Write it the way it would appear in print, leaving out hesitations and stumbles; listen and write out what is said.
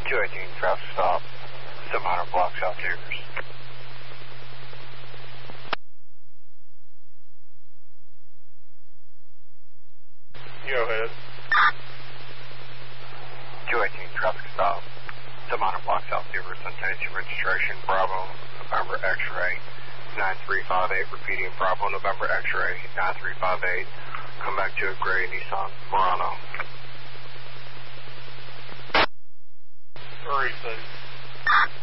218 traffic stop, 700 block South Tigers. Go ahead. 218 traffic stop, 700 block South Tigers, intention registration, Bravo, November X-ray, 9358, repeating Bravo, November X-ray, 9358. Come back to a gray Nissan Murano. 36.